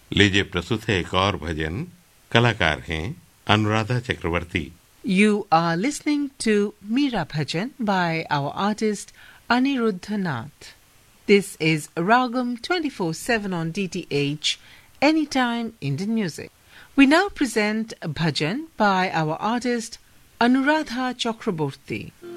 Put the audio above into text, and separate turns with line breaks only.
लीजिए प्रस्तुत है एक और भजन। कलाकार हैं अनुराधा चक्रवर्ती।
You are listening to Meera Bhajan by our artist Aniruddha Nath. This is Ragam 24/7 on DTH, Anytime Indian Music. We now present a bhajan by our artist Anuradha Chakraborty.